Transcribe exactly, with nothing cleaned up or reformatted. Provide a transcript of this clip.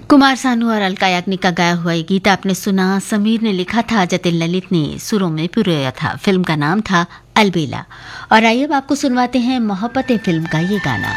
कुमार सानू और अलका याग्निक का गाया हुआ ये गीत आपने सुना। समीर ने लिखा था, जतिन ललित ने सुरों में पिरोया था। फिल्म का नाम था अलबेला। और आइए अब आपको सुनवाते हैं मोहब्बतें फिल्म का ये गाना।